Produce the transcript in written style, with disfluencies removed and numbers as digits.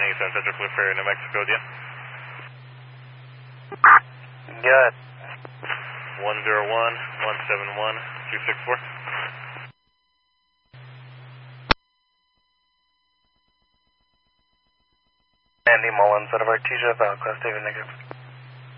97 Central Flip Ferry, New Mexico, do you? Good. 101-171-264. Andy Mullins out of Artesia, Valley Class David Negative.